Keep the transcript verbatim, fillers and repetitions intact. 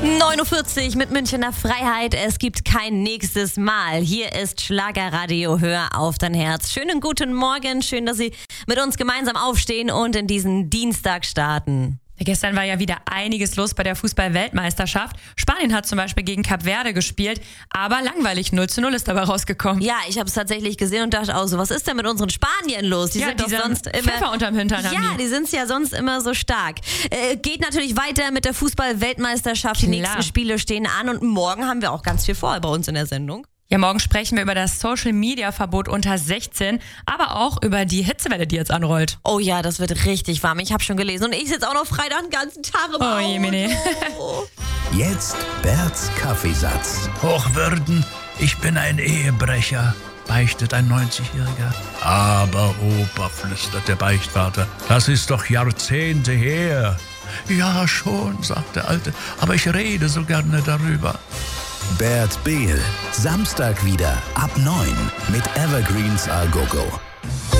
neun Uhr vierzig mit Münchener Freiheit. Es gibt kein nächstes Mal. Hier ist Schlagerradio. Hör auf dein Herz. Schönen guten Morgen. Schön, dass Sie mit uns gemeinsam aufstehen und in diesen Dienstag starten. Gestern war ja wieder einiges los bei der Fußball-Weltmeisterschaft. Spanien hat zum Beispiel gegen Kap Verde gespielt, aber langweilig, null zu null ist dabei rausgekommen. Ja, ich habe es tatsächlich gesehen und dachte auch so, was ist denn mit unseren Spaniern los? Die ja, sind doch sonst immer Pfeffer unterm Hintern haben Ja, die. die sind ja sonst immer so stark. Äh, geht natürlich weiter mit der Fußball-Weltmeisterschaft. Die Klar. nächsten Spiele stehen an und morgen haben wir auch ganz viel vor bei uns in der Sendung. Ja, morgen sprechen wir über das Social-Media-Verbot unter sechzehn, aber auch über die Hitzewelle, die jetzt anrollt. Oh ja, das wird richtig warm. Ich habe schon gelesen. Und ich sitze auch noch Freitag den ganzen Tag im Oh Auto. jemine. Jetzt Berts Kaffeesatz. Hochwürden, ich bin ein Ehebrecher, beichtet ein neunzigjähriger. Aber Opa, flüstert der Beichtvater, das ist doch Jahrzehnte her. Ja schon, sagt der Alte, aber ich rede so gerne darüber. Bert Behl. Samstag wieder ab neun mit Evergreens A Go Go.